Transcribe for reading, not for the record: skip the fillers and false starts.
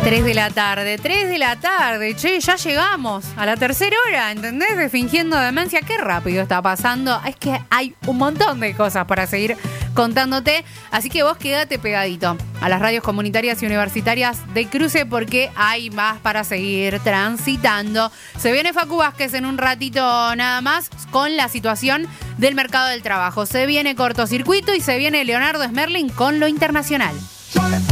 3 de la tarde, che, ya llegamos a la tercera hora, ¿entendés? De Fingiendo Demencia, qué rápido está pasando. Es que hay un montón de cosas para seguir contándote, así que vos quédate pegadito a las radios comunitarias y universitarias de Cruce porque hay más para seguir transitando. Se viene Facu Vázquez en un ratito nada más con la situación del mercado del trabajo. Se viene Cortocircuito y se viene Leonardo Smerling con lo internacional.